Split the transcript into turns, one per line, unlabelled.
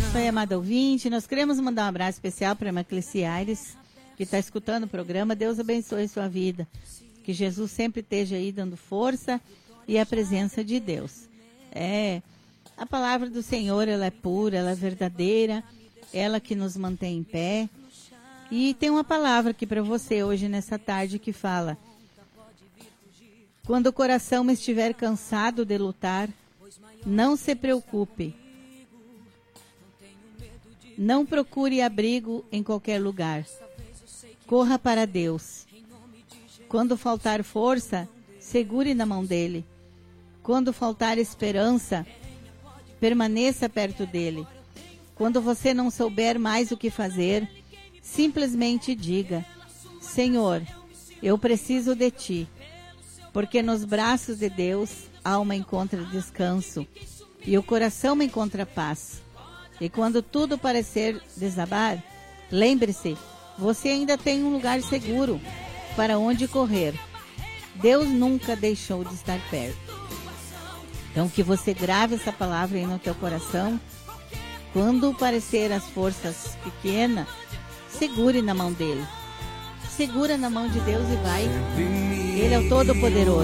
Oi, amado ouvinte, nós queremos mandar um abraço especial para a irmã Cleci Aires, que está escutando o programa. Deus abençoe sua vida. Que Jesus sempre esteja aí dando força e a presença de Deus. A palavra do Senhor, ela é pura, ela é verdadeira, ela que nos mantém em pé. E tem uma palavra aqui para você hoje, nessa tarde, que fala: quando o coração estiver cansado de lutar, não se preocupe. Não procure abrigo em qualquer lugar. Corra para Deus. Quando faltar força, segure na mão dele. Quando faltar esperança, permaneça perto dele. Quando você não souber mais o que fazer, simplesmente diga: Senhor, eu preciso de ti. Porque nos braços de Deus, a alma encontra descanso e o coração encontra paz. E quando tudo parecer desabar, lembre-se, você ainda tem um lugar seguro para onde correr. Deus nunca deixou de estar perto. Então que você grave essa palavra aí no teu coração. Quando parecer as forças pequenas, segure na mão dele. Segura na mão de Deus e vai. Ele é o Todo-Poderoso.